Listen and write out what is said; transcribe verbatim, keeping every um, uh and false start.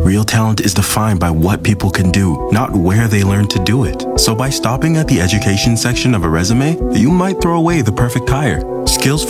Real talent is defined by what people can do, not where they learn to do it. So by stopping at the education section of a resume, you might throw away the perfect hire. Skills